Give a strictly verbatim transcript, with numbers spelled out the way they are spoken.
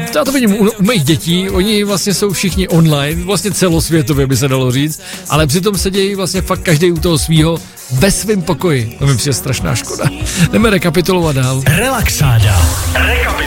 já to vidím u, u mých dětí, oni vlastně jsou všichni online, vlastně celosvětově by se dalo říct, ale přitom se dějí vlastně fakt každý u toho svýho ve svém pokoji. To mi přijde strašná škoda. Jdeme rekapitulovat dál. Relaxáda. Rekapitulace.